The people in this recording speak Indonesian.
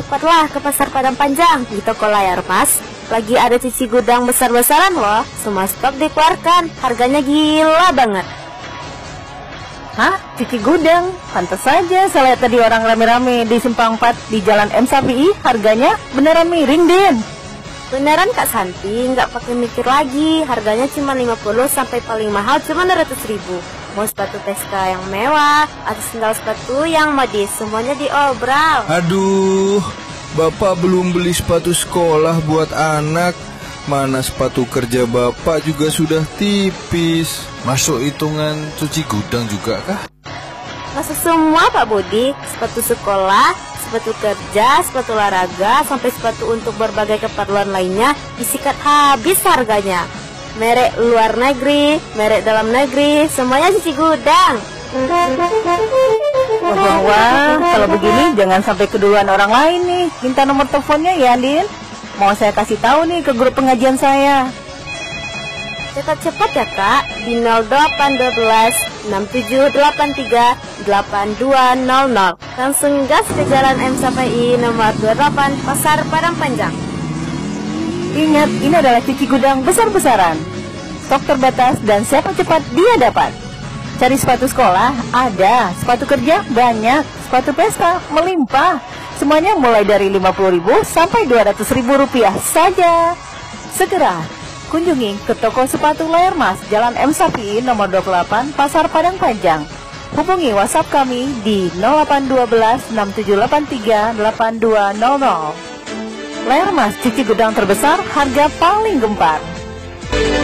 cepatlah ke Pasar Padang Panjang di toko layar Mas. Lagi ada cuci gudang besar-besaran loh. Semua stok dikeluarkan, harganya gila banget. Hah? Cuci gudang? Pantas saja saya lihat tadi orang rame-rame di Simpang 4 di Jalan M Sapi'i. Harganya beneran miring, Din. Beneran Kak Santi, nggak pakai mikir lagi. Harganya cuma 50 sampai paling mahal cuma 200.000. Mau sepatu Teska yang mewah atau sendal sepatu yang modis, semuanya diobral. Aduh, Bapak belum beli sepatu sekolah buat anak. Mana sepatu kerja Bapak juga sudah tipis. Masuk hitungan cuci gudang juga kah? Masuk semua Pak Budi, sepatu sekolah, sepatu kerja, sepatu olahraga, sampai sepatu untuk berbagai keperluan lainnya disikat habis harganya. Merek luar negeri, merek dalam negeri, semuanya cuci gudang. Wah, kalau begini jangan sampai keduluan orang lain nih. Minta nomor teleponnya ya, Din. Mau saya kasih tahu nih ke grup pengajian saya. Cepat-cepat ya Kak, di 0812 6783 8200. Langsung gas ke Jalan M Sapi'i nomor 28 Pasar Padang Panjang. Ingat, ini adalah cuci gudang besar-besaran. Stok terbatas dan siapa cepat dia dapat. Cari sepatu sekolah, ada. Sepatu kerja, banyak. Sepatu pesta, melimpah. Semuanya mulai dari 50.000 sampai 200.000 rupiah saja. Segera kunjungi ke toko sepatu layar Mas, Jalan M Sapi'i nomor 28, Pasar Padang Panjang. Hubungi WhatsApp kami di 0812 6783 8200. Layar Mas, cuci gudang terbesar, harga paling gempar.